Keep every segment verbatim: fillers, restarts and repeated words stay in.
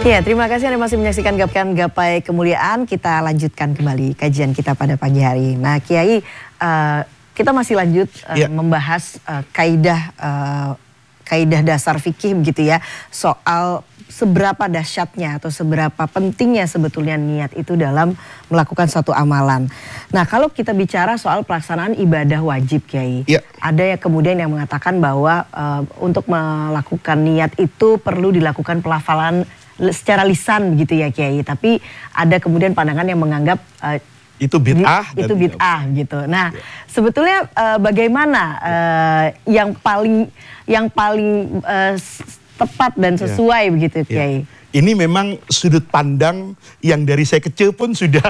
Ya, terima kasih Anda masih menyaksikan Gapai Gapai Kemuliaan. Kita lanjutkan kembali kajian kita pada pagi hari. Nah, Kiai, uh, kita masih lanjut uh, ya. membahas uh, kaidah uh, kaidah dasar fikih begitu ya, soal seberapa dahsyatnya atau seberapa pentingnya sebetulnya niat itu dalam melakukan suatu amalan. Nah, kalau kita bicara soal pelaksanaan ibadah wajib, Kiai, ya. ada ya kemudian yang mengatakan bahwa uh, untuk melakukan niat itu perlu dilakukan pelafalan secara lisan begitu ya, Kiai. Tapi ada kemudian pandangan yang menganggap uh, itu bid'ah. Itu bid'ah gitu. Nah, ya. sebetulnya uh, bagaimana uh, yang paling yang paling uh, tepat dan sesuai ya. begitu, Kiai? Ya. Ini memang sudut pandang yang dari saya kecil pun sudah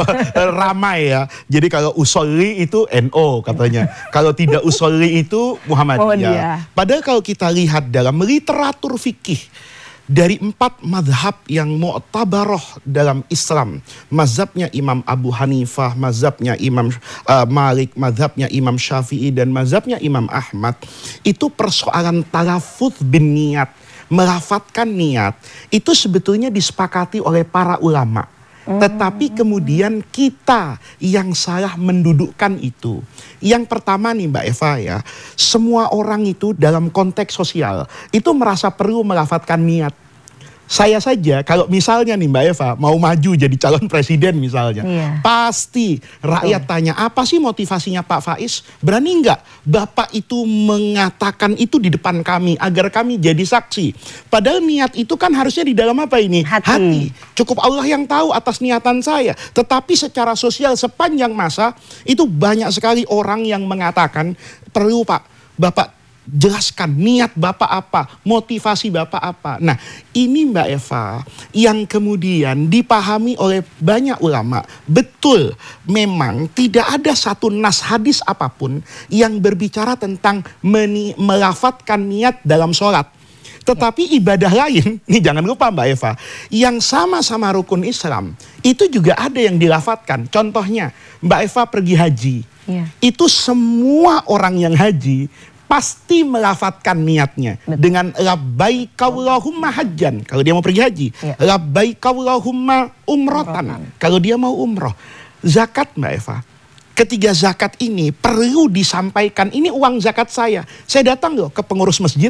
ramai ya. Jadi kalau usolli itu N O katanya. Kalau tidak usolli itu Muhammadiyah. Oh, ya. Padahal kalau kita lihat dalam literatur fikih, dari empat mazhab yang mu'tabaroh dalam Islam, mazhabnya Imam Abu Hanifah, mazhabnya Imam uh, Malik, mazhabnya Imam Syafi'i, dan mazhabnya Imam Ahmad, itu persoalan talafuz bin niat, melafatkan niat, itu sebetulnya disepakati oleh para ulama. Tetapi kemudian kita yang salah mendudukkan itu. Yang pertama nih Mbak Eva ya, semua orang itu dalam konteks sosial itu merasa perlu melafatkan niat. Saya saja kalau misalnya nih Mbak Eva mau maju jadi calon presiden misalnya, iya. pasti rakyat oh. tanya, apa sih motivasinya Pak Faiz? Berani nggak Bapak itu mengatakan itu di depan kami agar kami jadi saksi? Padahal niat itu kan harusnya di dalam apa ini? Hati. Hati. Cukup Allah yang tahu atas niatan saya. Tetapi secara sosial sepanjang masa itu banyak sekali orang yang mengatakan, perlu Pak, Bapak jelaskan niat Bapak apa, motivasi Bapak apa. Nah, ini Mbak Eva yang kemudian dipahami oleh banyak ulama. Betul, memang tidak ada satu nas hadis apapun yang berbicara tentang melafatkan niat dalam sholat. Tetapi ibadah lain, nih jangan lupa Mbak Eva, yang sama-sama rukun Islam, itu juga ada yang dilafatkan. Contohnya, Mbak Eva pergi haji. Ya. Itu semua orang yang haji pasti melafatkan niatnya. Betul. Dengan labbaika Allahumma hajjan kalau dia mau pergi haji, ya. labbaika Allahumma umrotan kalau dia mau umroh. Zakat Mbak Eva, ketiga zakat ini perlu disampaikan, ini uang zakat saya. Saya datang loh ke pengurus masjid,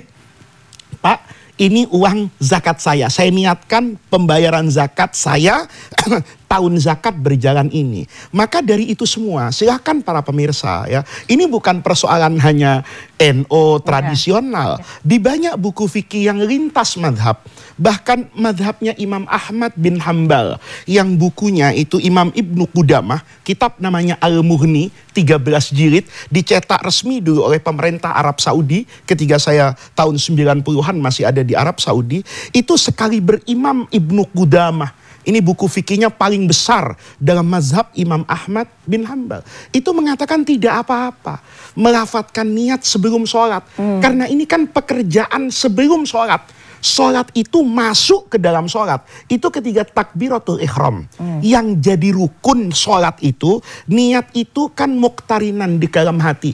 Pak, ini uang zakat saya. Saya niatkan pembayaran zakat saya tahun zakat berjalan ini. Maka dari itu semua, silakan para pemirsa ya. Ini bukan persoalan hanya N O tradisional. Di banyak buku fikih yang lintas madhab. Bahkan madhabnya Imam Ahmad bin Hambal. Yang bukunya itu Imam Ibnu Qudamah. Kitab namanya Al-Mughni, tiga belas jilid. Dicetak resmi dulu oleh pemerintah Arab Saudi. Ketika saya tahun sembilan puluhan masih ada di Arab Saudi. Itu sekali berimam Ibnu Qudamah. Ini buku fikihnya paling besar dalam mazhab Imam Ahmad bin Hambal. Itu mengatakan tidak apa-apa melafatkan niat sebelum sholat. Hmm. Karena ini kan pekerjaan sebelum sholat. Sholat itu masuk ke dalam sholat. Itu ketika takbiratul ihram. Hmm. Yang jadi rukun sholat itu, niat itu kan muqtarinan di dalam hati.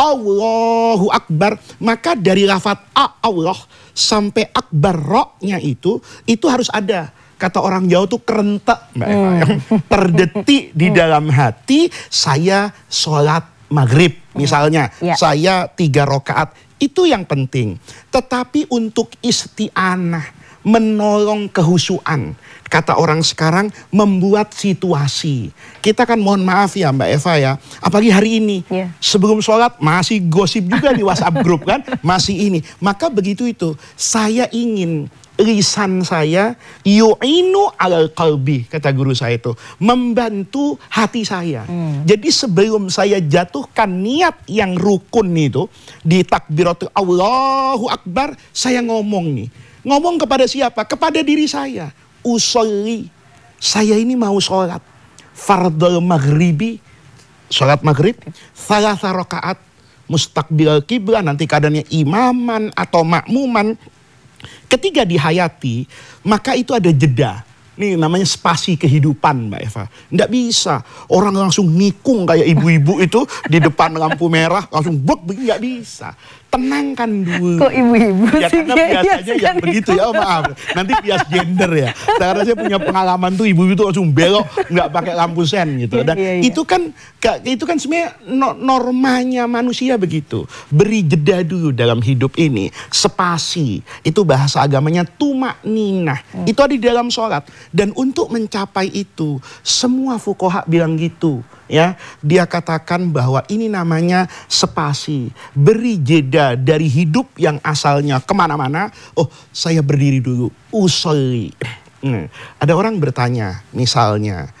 Allahu Akbar. Maka dari lafaz Allah sampai akbar ro-nya itu, itu harus ada. Kata orang Jawa tuh kerentek, Mbak Eva, hmm. terdetik di dalam hati, saya sholat maghrib misalnya, ya. saya tiga rakaat, itu yang penting. Tetapi untuk isti'anah, menolong kehusuan, kata orang sekarang, membuat situasi. Kita kan mohon maaf ya Mbak Eva ya, apalagi hari ini, ya. sebelum sholat masih gosip juga di WhatsApp grup kan, masih ini. Maka begitu itu, saya ingin lisan saya yu'inu alal qalbi, kata guru saya itu, membantu hati saya. Hmm. Jadi sebelum saya jatuhkan niat yang rukun itu di takbiratul Allahu Akbar, saya ngomong nih. Ngomong kepada siapa? Kepada diri saya. Usolli, saya ini mau sholat fardhu maghribi, sholat maghrib, salasa rakaat, mustaqbil qiblah, nanti keadaannya imaman atau makmuman. Ketika dihayati, maka itu ada jeda. Ini namanya spasi kehidupan Mbak Eva. Nggak bisa orang langsung nikung kayak ibu-ibu itu di depan lampu merah langsung buk, nggak bisa. tenangkan dulu. Kok ibu-ibu ya, sih? Karena biasanya yang begitu ya, oh, maaf. Nanti bias gender ya. Karena saya punya pengalaman tuh ibu itu langsung belok, nggak pakai lampu sen gitu. Dan yeah, yeah. itu kan, itu kan sebenarnya normanya manusia begitu. Beri jeda dulu dalam hidup ini, spasi. Itu bahasa agamanya tumak ninah. Hmm. Itu ada di dalam sholat. Dan untuk mencapai itu, semua fuqaha bilang gitu. Ya, dia katakan bahwa ini namanya spasi, beri jeda dari hidup yang asalnya kemana-mana. Oh, saya berdiri dulu, usolli. Hmm. Ada orang bertanya, misalnya,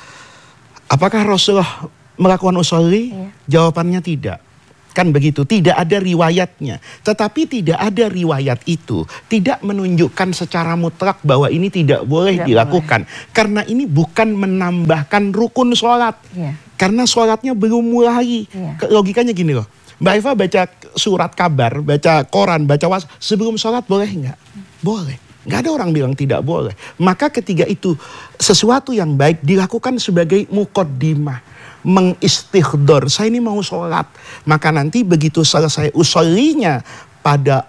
apakah Rasulullah melakukan usolli? Iya. Jawabannya tidak. Kan begitu, tidak ada riwayatnya. Tetapi tidak ada riwayat itu tidak menunjukkan secara mutlak bahwa ini tidak boleh tidak dilakukan. Boleh. Karena ini bukan menambahkan rukun sholat. Yeah. Karena sholatnya belum mulai. Yeah. Logikanya gini loh, Mbak Eva baca surat kabar, baca koran, baca was, sebelum sholat boleh nggak? Boleh. Nggak ada orang bilang tidak boleh. Maka ketiga itu sesuatu yang baik dilakukan sebagai muqaddimah. Mengistighdor, saya ini mau sholat. Maka nanti begitu selesai usollinya pada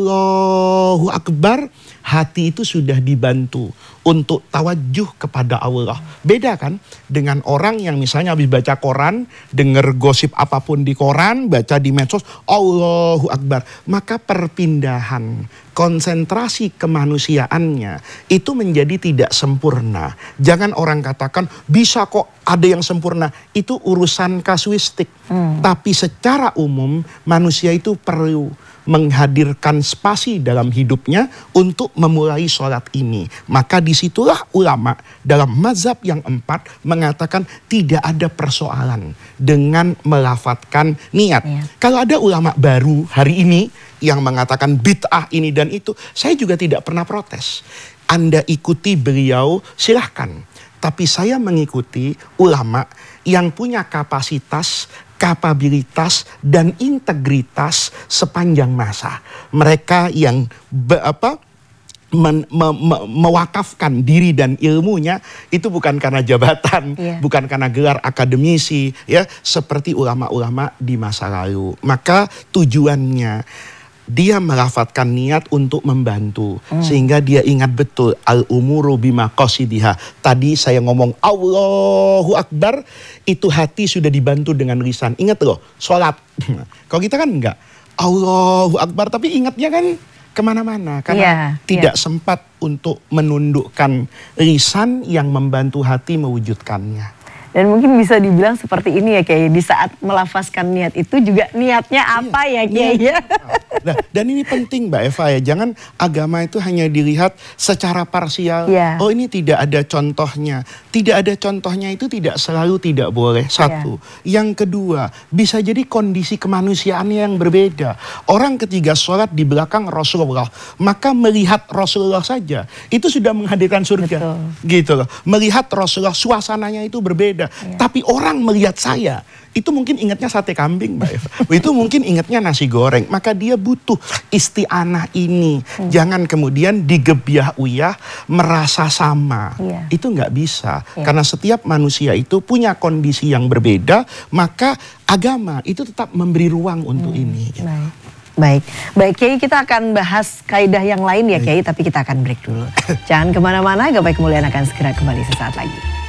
Allahu Akbar, hati itu sudah dibantu untuk tawajuh kepada Allah. Beda kan dengan orang yang misalnya habis baca koran, dengar gosip apapun di koran, baca di medsos, Allahu Akbar. Maka perpindahan konsentrasi kemanusiaannya itu menjadi tidak sempurna. Jangan orang katakan bisa kok ada yang sempurna. Itu urusan kasuistik. Hmm. Tapi secara umum manusia itu perlu menghadirkan spasi dalam hidupnya untuk memulai sholat ini. Maka disitulah ulama dalam mazhab yang empat mengatakan tidak ada persoalan dengan melafatkan niat. Ya. Kalau ada ulama baru hari ini yang mengatakan bid'ah ini dan itu, saya juga tidak pernah protes. Anda ikuti beliau, silahkan. Tapi saya mengikuti ulama yang punya kapasitas, kapabilitas dan integritas sepanjang masa. Mereka yang be, apa, men, me, me, mewakafkan diri dan ilmunya itu bukan karena jabatan, yeah. bukan karena gelar akademisi, ya, seperti ulama-ulama di masa lalu. Maka tujuannya dia melafatkan niat untuk membantu. Hmm. Sehingga dia ingat betul. Al-umuru bima qasidiha. Tadi saya ngomong Allahu Akbar. Itu hati sudah dibantu dengan lisan. Ingat loh, sholat. Kalau kita kan enggak. Allahu Akbar. Tapi ingatnya kan kemana-mana. Karena yeah, tidak yeah. sempat untuk menundukkan lisan yang membantu hati mewujudkannya. Dan mungkin bisa dibilang seperti ini ya Kiai, di saat melafazkan niat itu juga niatnya apa iya, ya Kiai ya. Nah, dan ini penting Mbak Eva ya, jangan agama itu hanya dilihat secara parsial. Ya. Oh ini tidak ada contohnya. Tidak ada contohnya itu tidak selalu tidak boleh. Satu. Ya. Yang kedua, bisa jadi kondisi kemanusiaannya yang berbeda. Orang ketiga sholat di belakang Rasulullah, maka melihat Rasulullah saja itu sudah menghadirkan surga. Betul. Gitu loh. Melihat Rasulullah suasananya itu berbeda. Ya. Tapi orang melihat saya, itu mungkin ingatnya sate kambing Mbak Eva. Itu mungkin ingatnya nasi goreng. Maka dia butuh isti'anah ini. Hmm. Jangan kemudian digebyah-uyah merasa sama. Ya. Itu nggak bisa. Ya. Karena setiap manusia itu punya kondisi yang berbeda. Maka agama itu tetap memberi ruang untuk hmm. ini. Gitu. Baik. Baik, baik Kiai, kita akan bahas kaidah yang lain ya Kiai, tapi kita akan break dulu. Jangan kemana-mana, Gapai Kemuliaan akan segera kembali sesaat lagi.